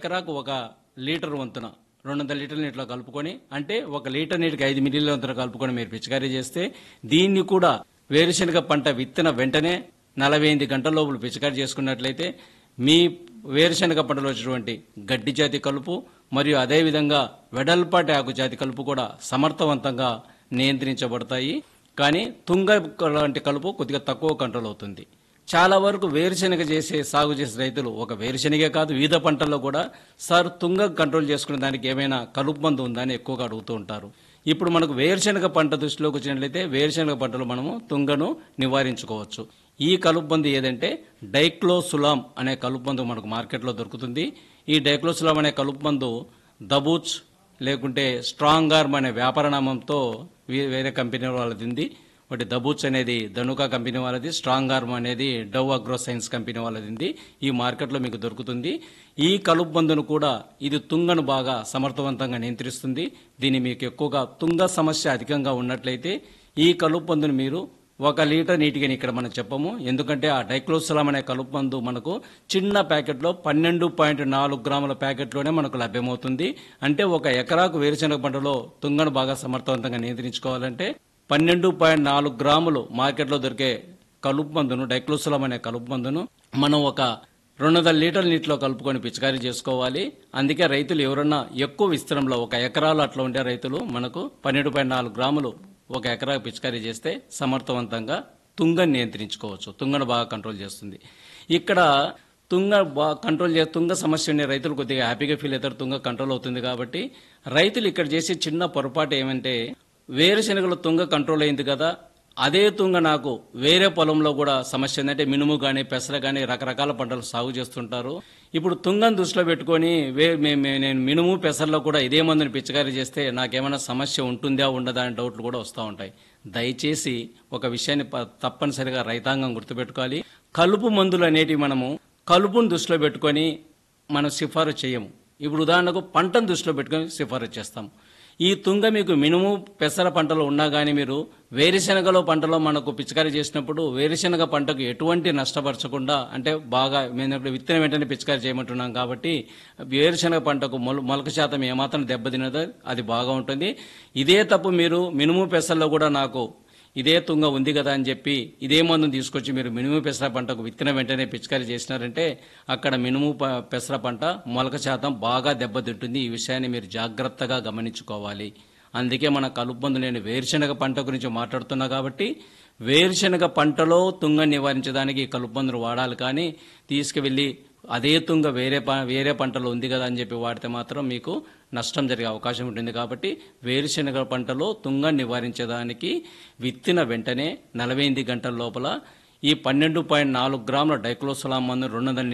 ఎకరాకు 1 లీటర్ వంతున 200 లీటర్ల నీటిలో కలుపుకొని, అంటే 1 లీటర్ నీటికి 5 మిల్లీల వంతున కలుపుకొని మీరు పిచికారీ చేస్తే, దీన్ని కూడా వేరుశనగ పంట విత్తిన వెంటనే 48 గంటల లోపల పిచికారీ చేసుకున్నట్లయితే మీ వేరుశనగ పంటలో వచ్చినటువంటి గడ్డి జాతి కలుపు మరియు అదేవిధంగా వెడల్పాటి ఆకు జాతి కలుపు కూడా సమర్థవంతంగా నియంత్రించబడతాయి. కానీ తుంగ లాంటి కలుపు కొద్దిగా తక్కువ కంట్రోల్ అవుతుంది. చాలా వరకు వేరుశనగ సాగు చేసే రైతులు ఒక వేరుశనగే కాదు వివిధ పంటల్లో కూడా సార్ తుంగ కంట్రోల్ చేసుకునే దానికి ఏమైనా కలుపు మందు ఉందా అని ఎక్కువగా అడుగుతూ ఉంటారు. ఇప్పుడు మనకు వేరుశనగ పంట దృష్టిలోకి వచ్చినట్లయితే వేరుశనగ పంటలో మనము తుంగను నివారించుకోవచ్చు. ఈ కలుపు మందు ఏదంటే డైక్లోసులామ్ అనే కలుపు మందు మనకు మార్కెట్లో దొరుకుతుంది. ఈ డైక్లోసులామ్ అనే కలుపు మందు దబూచ్ లేకుంటే స్ట్రాంగ్ ఆర్మ్ అనే వ్యాపార నామంతో వేరే కంపెనీ వాళ్ళది ఉంది. ఒకటి దబూచ్ అనేది ధనుకా కంపెనీ వాళ్ళది, స్ట్రాంగ్ ఆర్మ్ అనేది డవ్ అగ్రో సైన్స్ కంపెనీ వాళ్ళది ఉంది. ఈ మార్కెట్లో మీకు దొరుకుతుంది. ఈ కలుపు మందును కూడా ఇది తుంగను బాగా సమర్థవంతంగా నియంత్రిస్తుంది. దీన్ని మీకు ఎక్కువగా తుంగ సమస్య అధికంగా ఉన్నట్లయితే ఈ కలుపు మందును మీరు 1 లీటర్ నీటికి ఇక్కడ మనం చెప్పము. ఎందుకంటే ఆ డైక్లోసులామ్ అనే కలుపు మందు మనకు చిన్న ప్యాకెట్లో 12.4 గ్రాముల ప్యాకెట్లోనే మనకు లభ్యమవుతుంది. అంటే 1 ఎకరాకు వేరుశనగ పంటలో తుంగను బాగా సమర్థవంతంగా నియంత్రించుకోవాలంటే 12.4 గ్రాములు మార్కెట్లో దొరికే కలుపు మందును, డైక్లోసులామ్ అనే కలుపు మందును మనం 200 లీటర్ల నీటిలో కలుపుకొని పిచికారీ చేసుకోవాలి. అందుకే రైతులు ఎవరన్నా ఎక్కువ విస్తీర్ణంలో 1 ఎకరాలు అట్లా ఉండే రైతులు మనకు 12.4 గ్రాములు 1 ఎకరాకు పిచికారీ చేస్తే సమర్థవంతంగా తుంగను నియంత్రించుకోవచ్చు. తుంగను బాగా కంట్రోల్ చేస్తుంది. ఇక్కడ తుంగ సమస్య ఉండే రైతులు కొద్దిగా హ్యాపీగా ఫీల్ అవుతారు. తుంగ కంట్రోల్ అవుతుంది కాబట్టి రైతులు ఇక్కడ చేసే చిన్న పొరపాటు ఏమంటే వేరుశనగలో తుంగ కంట్రోల్ అయింది కదా, అదే తుంగ నాకు వేరే పొలంలో కూడా సమస్య ఏంటంటే మినుము కానీ పెసర కానీ రకరకాల పంటలు సాగు చేస్తుంటారు. ఇప్పుడు తుంగను దృష్టిలో పెట్టుకొని నేను మినుము పెసరలో కూడా ఇదే మందుని పిచికారీ చేస్తే నాకేమైనా సమస్య ఉంటుందా ఉండదా అనే డౌట్లు కూడా వస్తూ ఉంటాయి. దయచేసి ఒక విషయాన్ని తప్పనిసరిగా రైతాంగం గుర్తుపెట్టుకోవాలి. కలుపు మందులు అనేటివి మనము కలుపును దృష్టిలో పెట్టుకొని మనం సిఫారసు చేయము. ఇప్పుడు ఉదాహరణకు పంటను దృష్టిలో పెట్టుకొని సిఫారసు చేస్తాం. ఈ తుంగ మీకు మినుము పెసర పంటలో ఉన్నా కానీ మీరు వేరుశనగలో పంటలో మనకు పిచికారీ చేసినప్పుడు వేరుశనగ పంటకు ఎటువంటి నష్టపరచకుండా, అంటే బాగా మేము విత్తనం వెంటనే పిచికారీ చేయమంటున్నాం కాబట్టి వేరుశనగ పంటకు మొలక శాతం ఏమాత్రం దెబ్బతినదో అది బాగా ఉంటుంది. ఇదే తప్పు మీరు మినుము పెసరలో కూడా నాకు ఇదే తుంగ ఉంది కదా అని చెప్పి ఇదే మందును తీసుకొచ్చి మీరు మినుము పెసర పంటకు విత్తనం వెంటనే పిచికారీ చేసినారంటే అక్కడ మినుము పెసర పంట మొలక శాతం బాగా దెబ్బతింటుంది. ఈ విషయాన్ని మీరు జాగ్రత్తగా గమనించుకోవాలి. అందుకే మన కలుపు మందు నేను వేరుశనగ పంట గురించి మాట్లాడుతున్నా కాబట్టి వేరుశనగ పంటలో తుంగ నివారించడానికి కలుపు మందును వాడాలి. కానీ తీసుకువెళ్ళి అదే తుంగ వేరే పంటలో ఉంది కదా అని చెప్పి వాడితే మాత్రం మీకు నష్టం జరిగే అవకాశం ఉంటుంది. కాబట్టి వేరుశనగ పంటలో తుంగ నివారించడానికి విత్తిన వెంటనే 48 గంటల లోపల ఈ 12.4 గ్రాముల డైక్లోసులామ్ మందు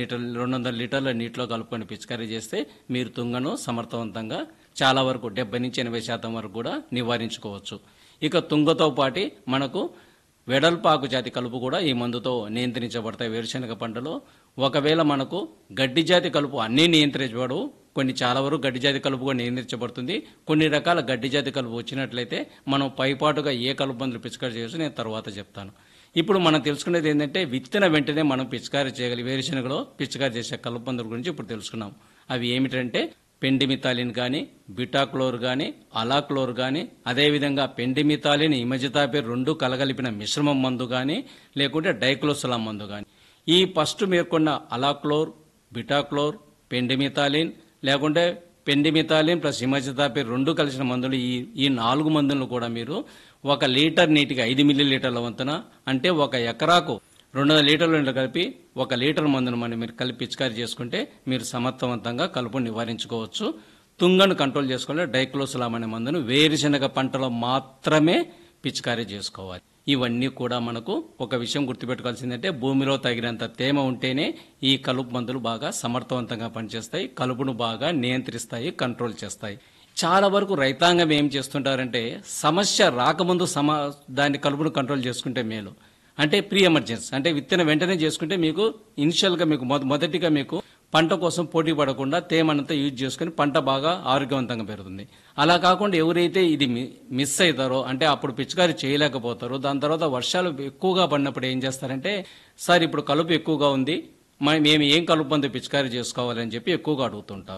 200 లీటర్ల నీటిలో కలుపుకొని పిచికారీ చేస్తే మీరు తుంగను సమర్థవంతంగా చాలా వరకు 70-80% వరకు కూడా నివారించుకోవచ్చు. ఇక తుంగతో పాటు మనకు వెడల్పాకు జాతి కలుపు కూడా ఈ మందుతో నియంత్రించబడతాయి వేరుశనగ పంటలో. ఒకవేళ మనకు గడ్డి జాతి కలుపు అన్నీ నియంత్రించబడవు, కొన్ని చాలా వరకు గడ్డి జాతి కలుపు కూడా నియంత్రించబడుతుంది. కొన్ని రకాల గడ్డి జాతి కలుపు వచ్చినట్లయితే మనం పైపాటుగా ఏ కలుపు మందులు పిచికారీ చేయొచ్చు నేను తర్వాత చెప్తాను. ఇప్పుడు మనం తెలుసుకునేది ఏంటంటే విత్తన వెంటనే మనం పిచికారీ చేయగలి వేరుశనగలో పిచికారీ చేసే కలుపు మందుల గురించి ఇప్పుడు తెలుసుకున్నాం. అవి ఏమిటంటే పెండిమిథాలిన్ కానీ, బిటాక్లోర్ కానీ, అలాక్లోర్ కానీ, అదేవిధంగా పెండిమిథాలిన్ ఇమజితాపేర్ 2 కలగలిపిన మిశ్రమం మందు కానీ, లేకుంటే డైక్లోసులామ్ మందు కానీ. ఈ ఫస్ట్ మేర్కొన్న అలాక్లోర్, బిటాక్లోర్, పెండిమిథాలిన్ లేకుంటే పెండిమిథాలిన్ ప్లస్ ఇమజితాపేర్ 2 కలిసిన మందులు ఈ 4 మందులను కూడా మీరు 1 లీటర్ నీటికి 5 మిల్లీలీటర్ల వంతున, అంటే 1 ఎకరాకు 200 లీటర్ల నీళ్ళు కలిపి 1 లీటర్ మందును మీరు కలిపి పిచికారీ చేసుకుంటే మీరు సమర్థవంతంగా కలుపును నివారించుకోవచ్చు. తుంగను కంట్రోల్ చేసుకోవాలి. డైక్లోసులామ్ అనే మందును వేరుశనగ పంటలో మాత్రమే పిచికారీ చేసుకోవాలి. ఇవన్నీ కూడా మనకు ఒక విషయం గుర్తుపెట్టుకోవాల్సిందంటే భూమిలో తగినంత తేమ ఉంటేనే ఈ కలుపు మందులు బాగా సమర్థవంతంగా పనిచేస్తాయి, కలుపును బాగా నియంత్రిస్తాయి, కంట్రోల్ చేస్తాయి. చాలా వరకు రైతాంగం ఏం చేస్తుంటారంటే సమస్య రాకముందు దాన్ని కలుపును కంట్రోల్ చేసుకుంటే మేలు, అంటే ప్రీ ఎమర్జెన్సీ, అంటే విత్తనం వెంటనే చేసుకుంటే మీకు ఇనిషియల్గా మీకు మొదటిగా మీకు పంట కోసం పోటీ పడకుండా తేమనంతా యూజ్ చేసుకుని పంట బాగా ఆరోగ్యవంతంగా పెరుగుతుంది. అలా కాకుండా ఎవరైతే ఇది మిస్ అవుతారో, అంటే అప్పుడు పిచికారీ చేయలేకపోతారో, దాని తర్వాత వర్షాలు ఎక్కువగా పడినప్పుడు ఏం చేస్తారంటే సార్ ఇప్పుడు కలుపు ఎక్కువగా ఉంది, మేము ఏం కలుపు మందు పిచికారీ చేసుకోవాలని చెప్పి ఎక్కువగా అడుగుతుంటారు.